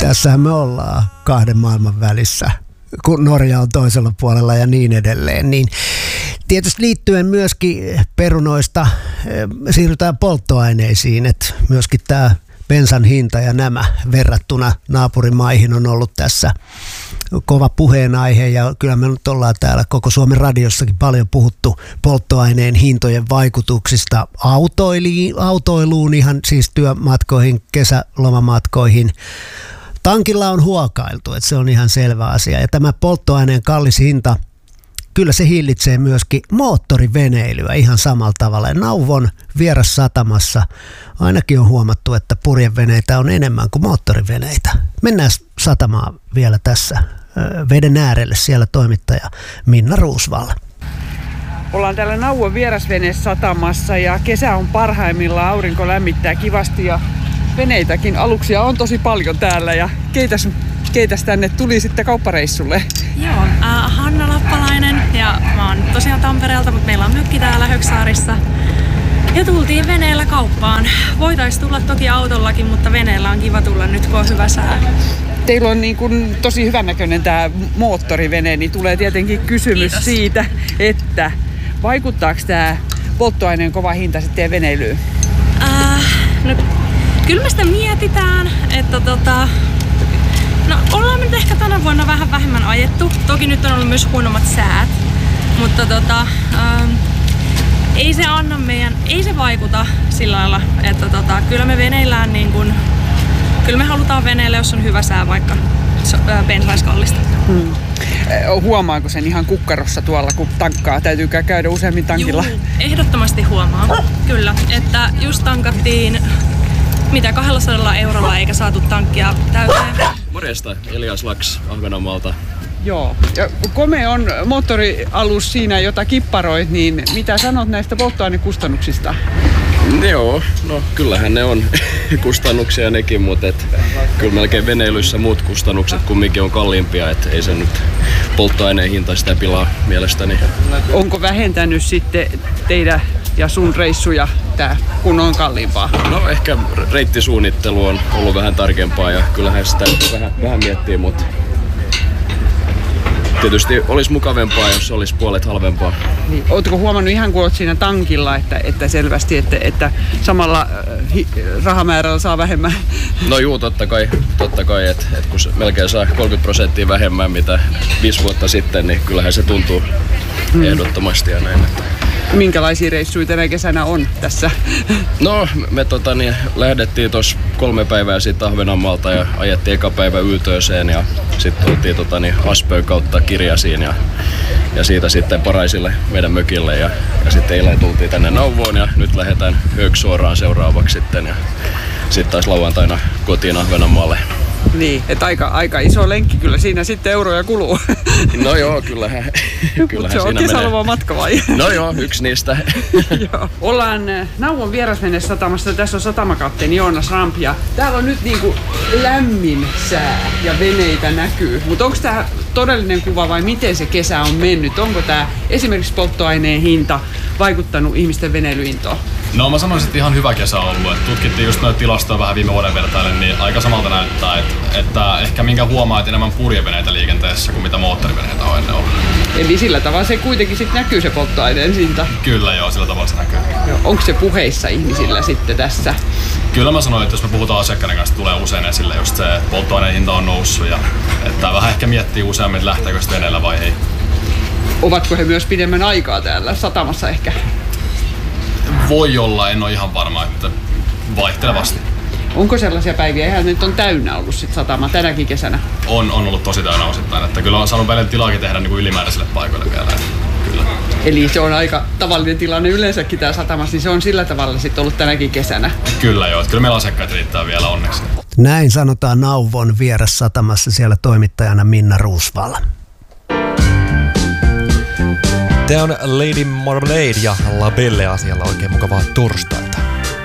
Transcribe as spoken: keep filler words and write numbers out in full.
Tässähän me ollaan kahden maailman välissä, kun Norja on toisella puolella ja niin edelleen. Niin tietysti liittyen myöskin perunoista siirrytään polttoaineisiin, että myöskin tämä bensan hinta ja nämä verrattuna naapurimaihin on ollut tässä kova puheenaihe, ja kyllä me nyt ollaan täällä koko Suomen radiossakin paljon puhuttu polttoaineen hintojen vaikutuksista autoiliin, autoiluun, ihan siis työmatkoihin, kesälomamatkoihin. Tankilla on huokailtu, että se on ihan selvä asia, ja tämä polttoaineen kallis hinta, kyllä se hillitsee myöskin moottoriveneilyä ihan samalla tavalla. Ja Nauvon vierassatamassa ainakin on huomattu, että purjeveneitä on enemmän kuin moottoriveneitä. Mennään satamaan vielä tässä veden äärelle, siellä toimittaja Minna Roosvall. Ollaan täällä Nauvon vierasvenesatamassa ja kesä on parhaimmillaan, aurinko lämmittää kivasti ja veneitäkin aluksia on tosi paljon täällä. Ja keitäs, keitäs tänne tuli sitten kauppareissulle? Joo, äh, Hanna Lappalainen ja mä oon tosiaan Tampereelta, mutta meillä on mökki täällä Höksaarissa. Ja tultiin veneellä kauppaan. Voitais tulla toki autollakin, mutta veneellä on kiva tulla nyt, kun on hyvä sää. Teillä on niin kuin tosi hyvännäköinen tämä moottorivene, niin tulee tietenkin kysymys Kiitos. siitä, että vaikuttaako tämä polttoaineen kova hinta sitten veneilyyn? Äh, no, kyllä me sitä mietitään, että tota, no ollaan me nyt ehkä tänä vuonna vähän vähemmän ajettu. Toki nyt on ollut myös huonommat säät, mutta tota, ähm, ei se anna meidän, ei se vaikuta sillä lailla, että tota, kyllä me veneillään niin kuin, kyllä me halutaan veneelle, jos on hyvä sää, vaikka bensa olisi kallista. Hmm. Huomaako sen ihan kukkarossa tuolla, kun tankkaa? Täytyykö käydä useammin tankilla? Juu, ehdottomasti huomaa. Kyllä, että just tankattiin mitä kaksisataa eurolla eikä saatu tankkia täyteen. Morjesta, Elias Laks Ahvenanmaalta. Joo, ja Kome on moottorialus siinä, jota kipparoit, niin mitä sanot näistä polttoainekustannuksista? Joo, no kyllähän ne on kustannuksia nekin, mutta et, kyllä melkein veneilyssä muut kustannukset kumminkin on kalliimpia, et ei se nyt polttoaineen hinta sitä pilaa mielestäni. Onko vähentänyt sitten teidän ja sun reissuja tää, kun on kalliimpaa? No ehkä reittisuunnittelu on ollut vähän tarkempaa ja kyllähän sitä vähän, vähän miettii, mutta tietysti olisi mukavempaa, jos olisi puolet halvempaa. Niin, ootko huomannut ihan kun oot siinä tankilla, että, että selvästi, että, että samalla hi, rahamäärällä saa vähemmän? No juu, totta kai, totta kai että, että kun melkein saa kolmekymmentä prosenttia vähemmän mitä viisi vuotta sitten, niin kyllähän se tuntuu hmm. ehdottomasti ja näin. Että. Minkälaisia reissuja tänä kesänä on tässä? No, me tota, niin, lähdettiin tuossa kolme päivää sitten Ahvenanmaalta ja ajettiin eka päivä Yltööseen ja sitten tultiin tota, niin, Aspöön kautta Kirjasiin ja, ja siitä sitten Paraisille meidän mökille ja, ja sitten eilen tultiin tänne Nauvoon ja nyt lähdetään Högsuoraan seuraavaksi sitten ja sitten taas lauantaina kotiin Ahvenanmaalle. Niin, että aika, aika iso lenkki kyllä siinä sitten euroja kuluu. No joo, kyllähän, kyllähän se on siinä kesäloma matka vai? No joo, yksi niistä. Joo. Ollaan Nauvon vierasvenesatamassa, tässä on satamakapteeni Joonas Ramp ja täällä on nyt niinku lämmin sää ja veneitä näkyy. Mutta onko tämä todellinen kuva vai miten se kesä on mennyt? Onko tämä esimerkiksi polttoaineen hinta vaikuttanut ihmisten veneilyintoon? No mä sanoisin, että ihan hyvä kesä on ollut. Et tutkittiin just noita tilastoja vähän viime vuoden vertailen, niin aika samalta näyttää, että, että ehkä minkä huomaa, että enemmän purjeveneitä liikenteessä kuin mitä moottoriveneitä on ennen ollut. Eli sillä tavalla se kuitenkin sit näkyy se polttoaineen hinta? Kyllä joo, sillä tavalla se näkyy. Onko se puheissa ihmisillä sitten tässä? Kyllä mä sanoin, että jos me puhutaan asiakkaiden kanssa, tulee usein esille just se, että polttoaineen hinta on noussut ja että vähän ehkä miettii useammin, että lähteekö sitten veneellä vai ei. Ovatko he myös pidemmän aikaa täällä satamassa ehkä? Voi olla, en ole ihan varma, että vaihtelevasti. Onko sellaisia päiviä, ihan nyt on täynnä ollut sit satama tänäkin kesänä? On, on ollut tosi täynnä osittain, että kyllä on saanut välillä tilaakin tehdä niin kuin ylimääräisille paikoille vielä. Kyllä. Eli se on aika tavallinen tilanne yleensäkin tää satamassa, niin se on sillä tavalla sitten ollut tänäkin kesänä? Kyllä joo, kyllä meillä asiakkaat riittää vielä onneksi. Näin sanotaan Nauvon vierassatamassa, siellä toimittajana Minna Roosvall. Tämä on Lady Marmalade ja La Belle asialla oikein mukavaa torstaita.